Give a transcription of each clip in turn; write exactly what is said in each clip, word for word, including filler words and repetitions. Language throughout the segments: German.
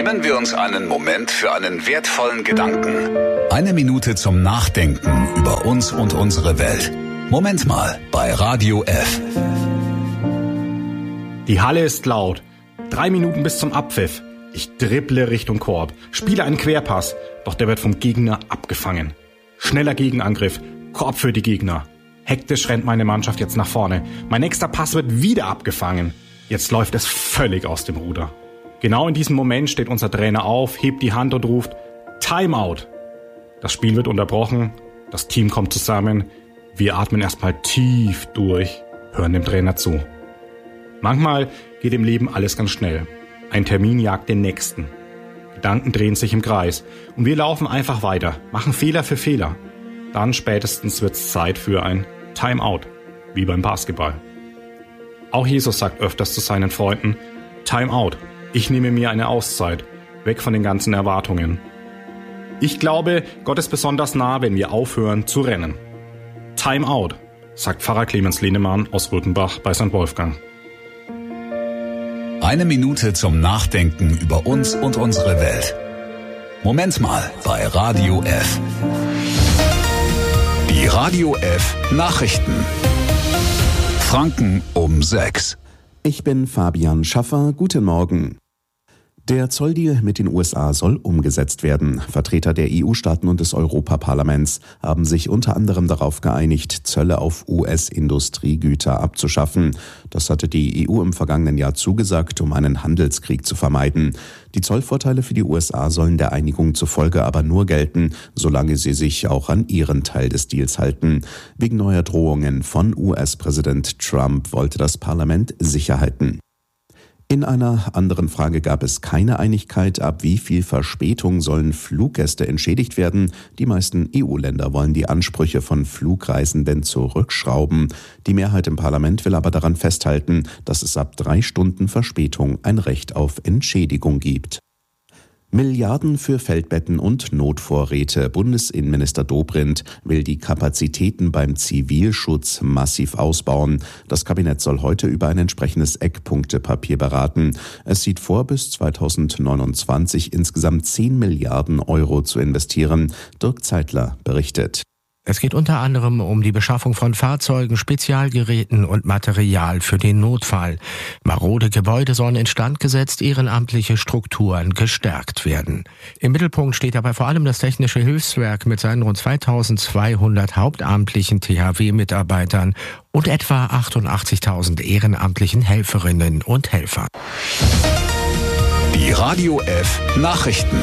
Nehmen wir uns einen Moment für einen wertvollen Gedanken. Eine Minute zum Nachdenken über uns und unsere Welt. Moment mal bei Radio F. Die Halle ist laut. Drei Minuten bis zum Abpfiff. Ich dribble Richtung Korb, spiele einen Querpass, doch der wird vom Gegner abgefangen. Schneller Gegenangriff, Korb für die Gegner. Hektisch rennt meine Mannschaft jetzt nach vorne. Mein nächster Pass wird wieder abgefangen. Jetzt läuft es völlig aus dem Ruder. Genau in diesem Moment steht unser Trainer auf, hebt die Hand und ruft Timeout. Das Spiel wird unterbrochen, das Team kommt zusammen. Wir atmen erstmal tief durch, hören dem Trainer zu. Manchmal geht im Leben alles ganz schnell. Ein Termin jagt den nächsten. Gedanken drehen sich im Kreis und wir laufen einfach weiter, machen Fehler für Fehler. Dann spätestens wird's Zeit für ein Timeout, wie beim Basketball. Auch Jesus sagt öfters zu seinen Freunden, Timeout, ich nehme mir eine Auszeit, weg von den ganzen Erwartungen. Ich glaube, Gott ist besonders nah, wenn wir aufhören zu rennen. Timeout, sagt Pfarrer Clemens Lehnemann aus Röthenbach bei Sankt Wolfgang. Eine Minute zum Nachdenken über uns und unsere Welt. Moment mal bei Radio F. Die Radio F Nachrichten. Franken um sechs. Ich bin Fabian Schaffer. Guten Morgen. Der Zolldeal mit den U S A soll umgesetzt werden. Vertreter der E U-Staaten und des Europaparlaments haben sich unter anderem darauf geeinigt, Zölle auf U S-Industriegüter abzuschaffen. Das hatte die E U im vergangenen Jahr zugesagt, um einen Handelskrieg zu vermeiden. Die Zollvorteile für die U S A sollen der Einigung zufolge aber nur gelten, solange sie sich auch an ihren Teil des Deals halten. Wegen neuer Drohungen von U S-Präsident Trump wollte das Parlament Sicherheiten. In einer anderen Frage gab es keine Einigkeit, ab wie viel Verspätung sollen Fluggäste entschädigt werden. Die meisten E U-Länder wollen die Ansprüche von Flugreisenden zurückschrauben. Die Mehrheit im Parlament will aber daran festhalten, dass es ab drei Stunden Verspätung ein Recht auf Entschädigung gibt. Milliarden für Feldbetten und Notvorräte. Bundesinnenminister Dobrindt will die Kapazitäten beim Zivilschutz massiv ausbauen. Das Kabinett soll heute über ein entsprechendes Eckpunktepapier beraten. Es sieht vor, bis zweitausendneunundzwanzig insgesamt zehn Milliarden Euro zu investieren. Dirk Zeitler berichtet. Es geht unter anderem um die Beschaffung von Fahrzeugen, Spezialgeräten und Material für den Notfall. Marode Gebäude sollen instand gesetzt, ehrenamtliche Strukturen gestärkt werden. Im Mittelpunkt steht dabei vor allem das Technische Hilfswerk mit seinen rund zweitausendzweihundert hauptamtlichen T H W-Mitarbeitern und etwa achtundachtzigtausend ehrenamtlichen Helferinnen und Helfern. Die Radio F Nachrichten.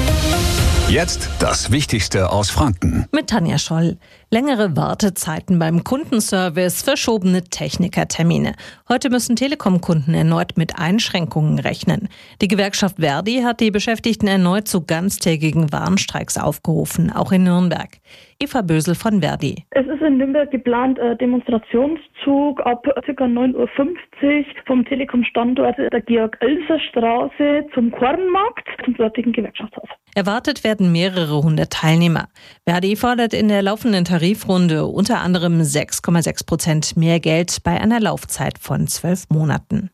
Jetzt das Wichtigste aus Franken. Mit Tanja Scholl. Längere Wartezeiten beim Kundenservice, verschobene Technikertermine. Heute müssen Telekom-Kunden erneut mit Einschränkungen rechnen. Die Gewerkschaft Verdi hat die Beschäftigten erneut zu ganztägigen Warnstreiks aufgerufen, auch in Nürnberg. Eva Bösel von Verdi. Es ist in Nürnberg geplant, ein Demonstrationszug ab ca. neun Uhr fünfzig vom Telekom-Standort der Georg-Oelser-Straße zum Kornmarkt, zum dortigen Gewerkschaftshaus. Erwartet werden mehrere hundert Teilnehmer. Verdi fordert in der laufenden Tarifrunde unter anderem sechs Komma sechs Prozent mehr Geld bei einer Laufzeit von zwölf Monaten.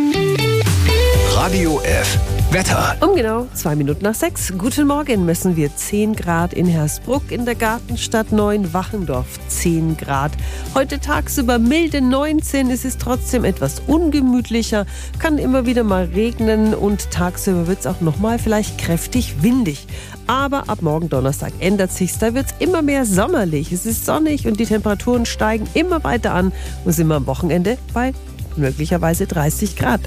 Radio F Wetter. Um genau zwei Minuten nach sechs. Guten Morgen, messen wir zehn Grad in Hersbruck, in der Gartenstadt neun, Wachendorf zehn Grad. Heute tagsüber milde neunzehn, es ist trotzdem etwas ungemütlicher, kann immer wieder mal regnen und tagsüber wird es auch nochmal vielleicht kräftig windig. Aber ab morgen Donnerstag ändert sich's, da wird es immer mehr sommerlich. Es ist sonnig und die Temperaturen steigen immer weiter an und sind wir am Wochenende bei möglicherweise dreißig Grad.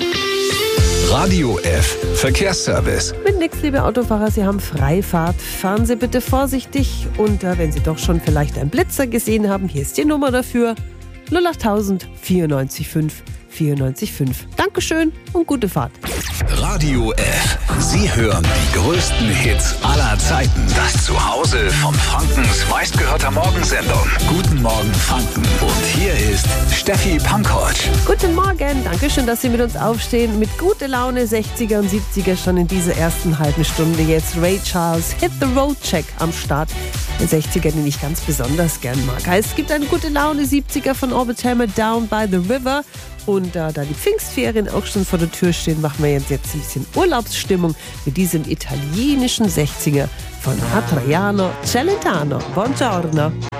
Radio F Verkehrsservice. Mit nix, liebe Autofahrer, Sie haben Freifahrt. Fahren Sie bitte vorsichtig und äh, wenn Sie doch schon vielleicht einen Blitzer gesehen haben, hier ist die Nummer dafür. null achttausend vierundneunzig fünf vierundneunzig fünf. Dankeschön und gute Fahrt. Radio F. Sie hören die größten Hits aller Zeiten. Das Zuhause von Frankens meistgehörter Morgensendung. Guten Morgen Franken. Und hier ist Steffi Pankovic. Guten Morgen. Dankeschön, dass Sie mit uns aufstehen. Mit guter Laune sechziger und siebziger schon in dieser ersten halben Stunde. Jetzt Ray Charles, Hit the Road Check am Start. Den sechziger, den ich ganz besonders gern mag. Es gibt eine gute Laune siebziger von Orbit Hammer, Down by the River. Und äh, da die Pfingstferien auch schon vor der Tür stehen, machen wir jetzt ein bisschen Urlaubsstimmung mit diesem italienischen sechziger von Adriano Celentano. Buongiorno.